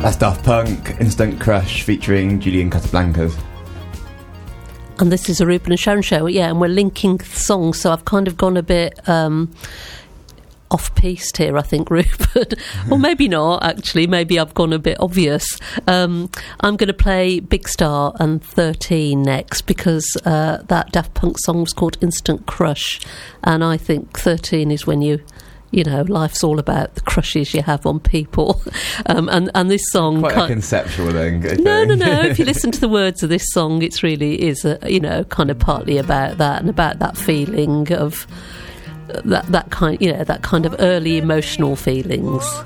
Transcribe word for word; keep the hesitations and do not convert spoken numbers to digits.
That's Daft Punk, Instant Crush, featuring Julian Casablancas. And this is a Ruben and Sharon show, yeah, and we're linking songs, so I've kind of gone a bit um, off-piste here, I think, Rupert. Or maybe not, actually. Maybe I've gone a bit obvious. Um, I'm going to play Big Star and thirteen next, because uh, that Daft Punk song was called Instant Crush, and I think thirteen is when you... You know, life's all about the crushes you have on people. Um, and, and this song... Quite a conceptual thing. I no, think. no, no. If you listen to the words of this song, it's really is, a, you know, kind of partly about that and about that feeling of... That, that kind, you know, that kind of early emotional feelings.